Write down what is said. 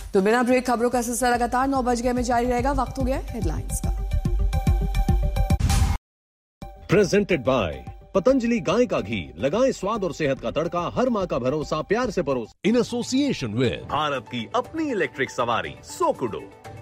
तो बिना ब्रेक खबरों का सिलसिला लगातार 9 बज गए में जारी रहेगा। वक्त हो गया हेडलाइंस का। प्रेजेंटेड बाय पतंजलि गाय का घी, लगाएं स्वाद और सेहत का तड़का, हर माँ का भरोसा प्यार से परोस। इन एसोसिएशन विद भारत की अपनी इलेक्ट्रिक सवारी सोकुडो।